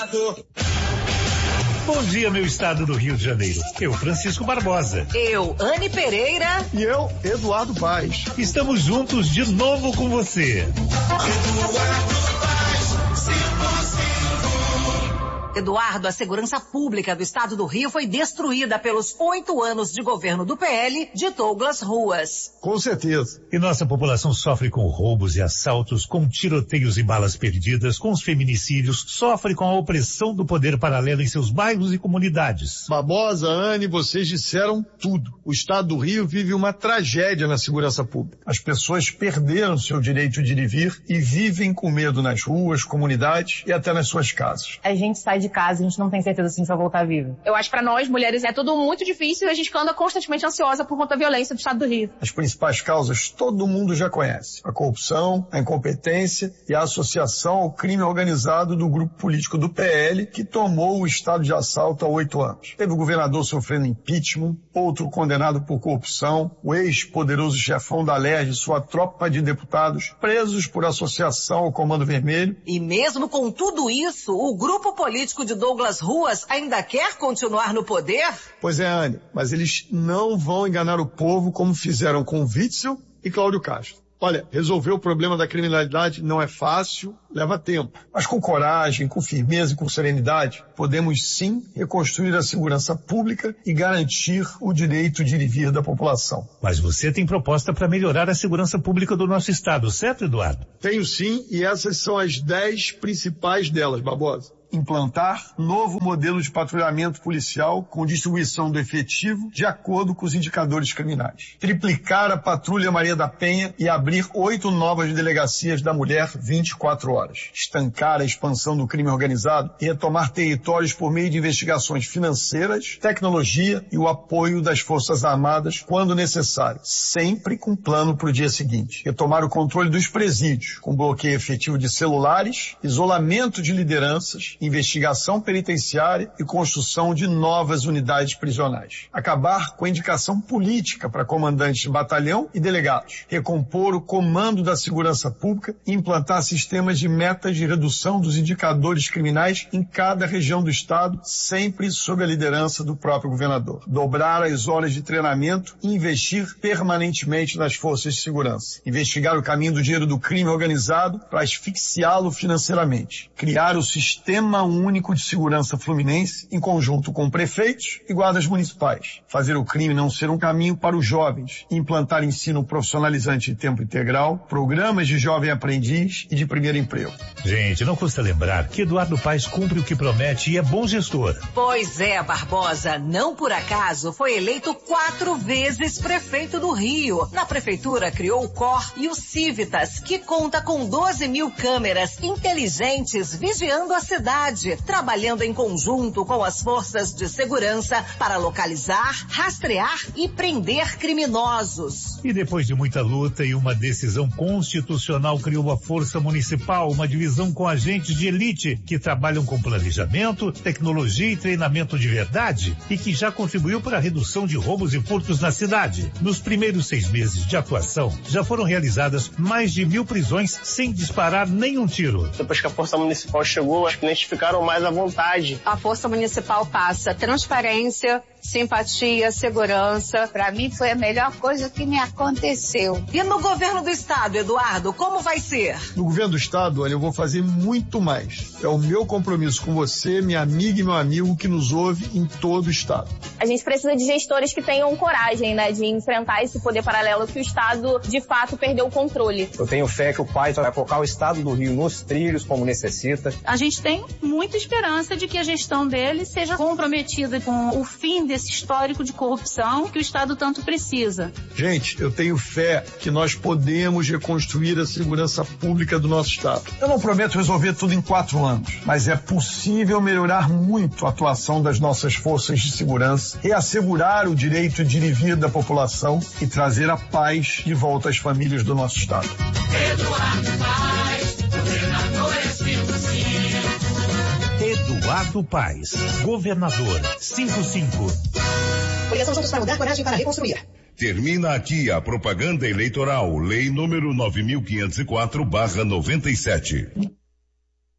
Bom dia, meu estado do Rio de Janeiro. Eu, Francisco Barbosa. Eu, Anne Pereira. E eu, Eduardo Paes. Estamos juntos de novo com você. Eduardo, a segurança pública do estado do Rio foi destruída pelos 8 anos de governo do PL de Douglas Ruas. Com certeza. E nossa população sofre com roubos e assaltos, com tiroteios e balas perdidas, com os feminicídios, sofre com a opressão do poder paralelo em seus bairros e comunidades. Barbosa, Anne, vocês disseram tudo. O estado do Rio vive uma tragédia na segurança pública. As pessoas perderam seu direito de ir e vir e vivem com medo nas ruas, comunidades e até nas suas casas. A gente sai de casa, a gente não tem certeza se a gente vai voltar vivo. Eu acho que pra nós, mulheres, é tudo muito difícil e a gente anda constantemente ansiosa por conta da violência do estado do Rio. As principais causas todo mundo já conhece. A corrupção, a incompetência e a associação ao crime organizado do grupo político do PL que tomou o estado de assalto há 8 anos. Teve o governador sofrendo impeachment, outro condenado por corrupção, o ex-poderoso chefão da LERJ e sua tropa de deputados presos por associação ao Comando Vermelho. E mesmo com tudo isso, o grupo político de Douglas Ruas ainda quer continuar no poder? Pois é, Anne, mas eles não vão enganar o povo como fizeram com Witzel e Cláudio Castro. Olha, resolver o problema da criminalidade não é fácil, leva tempo. Mas com coragem, com firmeza e com serenidade, podemos sim reconstruir a segurança pública e garantir o direito de ir e vir da população. Mas você tem proposta para melhorar a segurança pública do nosso estado, certo, Eduardo? Tenho sim, e essas são as 10 principais delas, Barbosa. Implantar novo modelo de patrulhamento policial com distribuição do efetivo de acordo com os indicadores criminais. Triplicar a Patrulha Maria da Penha e abrir 8 novas delegacias da mulher 24 horas. Estancar a expansão do crime organizado e retomar territórios por meio de investigações financeiras, tecnologia e o apoio das Forças Armadas quando necessário, sempre com plano para o dia seguinte. Retomar o controle dos presídios, com bloqueio efetivo de celulares, isolamento de lideranças, investigação penitenciária e construção de novas unidades prisionais. Acabar com a indicação política para comandantes de batalhão e delegados. Recompor o comando da segurança pública e implantar sistemas de metas de redução dos indicadores criminais em cada região do estado, sempre sob a liderança do próprio governador. Dobrar as horas de treinamento e investir permanentemente nas forças de segurança. Investigar o caminho do dinheiro do crime organizado para asfixiá-lo financeiramente. Criar o Sistema Único de Segurança Fluminense em conjunto com prefeitos e guardas municipais. Fazer o crime não ser um caminho para os jovens. Implantar ensino profissionalizante em tempo integral, programas de jovem aprendiz e de primeiro emprego. Gente, não custa lembrar que Eduardo Paes cumpre o que promete e é bom gestor. Pois é, Barbosa, não por acaso foi eleito 4 vezes prefeito do Rio. Na prefeitura criou o COR e o Civitas, que conta com 12 mil câmeras inteligentes vigiando a cidade, trabalhando em conjunto com as forças de segurança para localizar, rastrear e prender criminosos. E depois de muita luta e uma decisão constitucional, criou a Força Municipal, uma divisão com agentes de elite que trabalham com planejamento, tecnologia e treinamento de verdade e que já contribuiu para a redução de roubos e furtos na cidade. Nos primeiros 6 meses de atuação, já foram realizadas mais de 1000 prisões sem disparar nenhum tiro. Depois que a Força Municipal chegou, os clientes ficaram mais à vontade. A Força Municipal passa transparência, simpatia, segurança. Pra mim foi a melhor coisa que me aconteceu. E no governo do estado, Eduardo, como vai ser? No governo do estado, olha, eu vou fazer muito mais. É o meu compromisso com você, minha amiga e meu amigo que nos ouve em todo o estado. A gente precisa de gestores que tenham coragem, né, de enfrentar esse poder paralelo que o estado, de fato, perdeu o controle. Eu tenho fé que o Paes vai colocar o estado do Rio nos trilhos como necessita. A gente tem muita esperança de que a gestão dele seja comprometida com o fim desse histórico de corrupção que o estado tanto precisa. Gente, eu tenho fé que nós podemos reconstruir a segurança pública do nosso estado. Eu não prometo resolver tudo em 4 anos, mas é possível melhorar muito a atuação das nossas forças de segurança, reassegurar o direito de ir e vir da população e trazer a paz de volta às famílias do nosso estado. Eduardo Paes, governador Espírito Santo. Eduardo Paes, governador 55. Coligação Juntos para Mudar, coragem para reconstruir. Termina aqui a propaganda eleitoral, lei número 9.504/97.